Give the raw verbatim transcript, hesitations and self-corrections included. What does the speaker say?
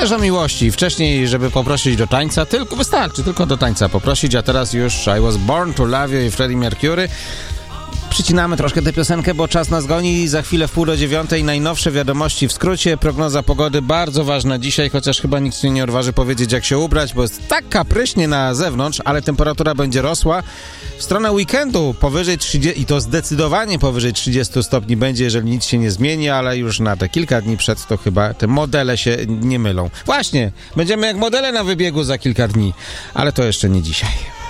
też o miłości. Wcześniej, żeby poprosić do tańca, tylko wystarczy, tylko do tańca poprosić, a teraz już I Was Born to Love You i Freddie Mercury. Przycinamy troszkę tę piosenkę, bo czas nas goni. Za chwilę w pół do dziewiątej najnowsze wiadomości w skrócie. Prognoza pogody bardzo ważna dzisiaj, chociaż chyba nikt się nie odważy powiedzieć, jak się ubrać, bo jest tak kapryśnie na zewnątrz, ale temperatura będzie rosła. W stronę weekendu powyżej trzydziestu, i to zdecydowanie powyżej trzydziestu stopni będzie, jeżeli nic się nie zmieni, ale już na te kilka dni przed to chyba te modele się nie mylą. Właśnie, będziemy jak modele na wybiegu za kilka dni, ale to jeszcze nie dzisiaj.